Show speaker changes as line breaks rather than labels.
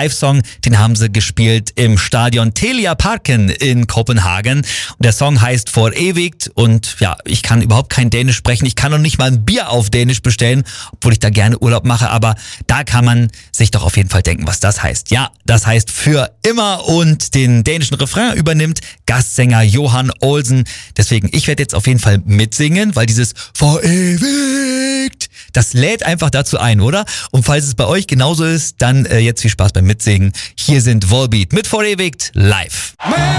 Live-Song, den haben sie gespielt im Stadion Telia Parken in Kopenhagen. Und der Song heißt Forevigt und ja, ich kann überhaupt kein Dänisch sprechen. Ich kann noch nicht mal ein Bier auf Dänisch bestellen, obwohl ich da gerne Urlaub mache, aber da kann man sich doch auf jeden Fall denken, was das heißt. Ja, das heißt für immer und den dänischen Refrain übernimmt Gastsänger Johan Olsen. Deswegen, ich werde jetzt auf jeden Fall mitsingen, weil dieses Forevigt, das lädt einfach dazu ein, oder? Und falls es bei euch genauso ist, dann jetzt viel Spaß beim Mitsingen. Hier sind Volbeat mit Forevigt live.